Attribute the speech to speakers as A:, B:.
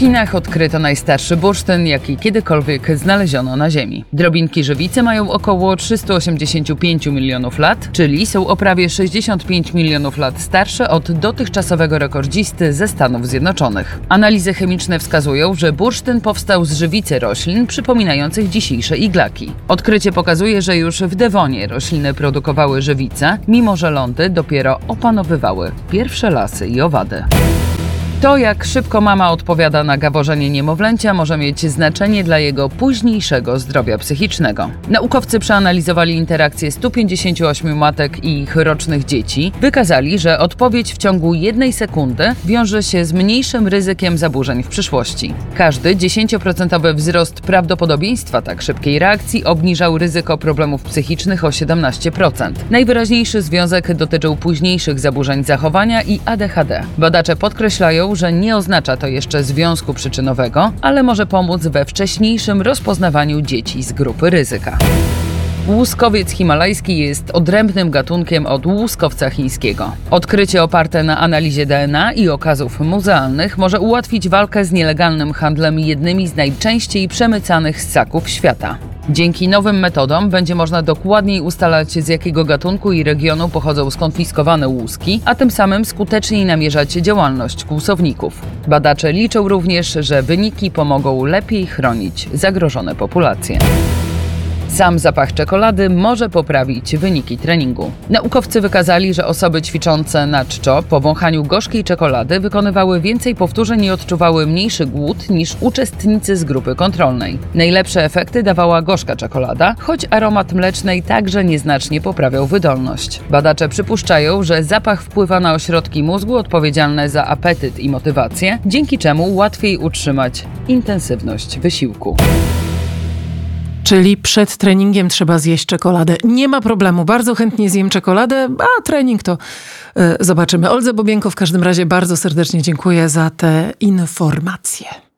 A: Chinach odkryto najstarszy bursztyn, jaki kiedykolwiek znaleziono na Ziemi. Drobinki żywicy mają około 385 milionów lat, czyli są o prawie 65 milionów lat starsze od dotychczasowego rekordzisty ze Stanów Zjednoczonych. Analizy chemiczne wskazują, że bursztyn powstał z żywicy roślin przypominających dzisiejsze iglaki. Odkrycie pokazuje, że już w Devonie rośliny produkowały żywicę, mimo że lądy dopiero opanowywały pierwsze lasy i owady. To, jak szybko mama odpowiada na gaworzenie niemowlęcia, może mieć znaczenie dla jego późniejszego zdrowia psychicznego. Naukowcy przeanalizowali interakcje 158 matek i ich rocznych dzieci. Wykazali, że odpowiedź w ciągu 1 sekundy wiąże się z mniejszym ryzykiem zaburzeń w przyszłości. Każdy 10% wzrost prawdopodobieństwa tak szybkiej reakcji obniżał ryzyko problemów psychicznych o 17%. Najwyraźniejszy związek dotyczył późniejszych zaburzeń zachowania i ADHD. Badacze podkreślają, że nie oznacza to jeszcze związku przyczynowego, ale może pomóc we wcześniejszym rozpoznawaniu dzieci z grupy ryzyka. Łuskowiec himalajski jest odrębnym gatunkiem od łuskowca chińskiego. Odkrycie oparte na analizie DNA i okazów muzealnych może ułatwić walkę z nielegalnym handlem jednymi z najczęściej przemycanych ssaków świata. Dzięki nowym metodom będzie można dokładniej ustalać, z jakiego gatunku i regionu pochodzą skonfiskowane łuski, a tym samym skuteczniej namierzać działalność kłusowników. Badacze liczą również, że wyniki pomogą lepiej chronić zagrożone populacje. Sam zapach czekolady może poprawić wyniki treningu. Naukowcy wykazali, że osoby ćwiczące na czczo po wąchaniu gorzkiej czekolady wykonywały więcej powtórzeń i odczuwały mniejszy głód niż uczestnicy z grupy kontrolnej. Najlepsze efekty dawała gorzka czekolada, choć aromat mlecznej także nieznacznie poprawiał wydolność. Badacze przypuszczają, że zapach wpływa na ośrodki mózgu odpowiedzialne za apetyt i motywację, dzięki czemu łatwiej utrzymać intensywność wysiłku.
B: Czyli przed treningiem trzeba zjeść czekoladę. Nie ma problemu, bardzo chętnie zjem czekoladę, a trening to zobaczymy. Oldze Bobienko w każdym razie bardzo serdecznie dziękuję za te informacje.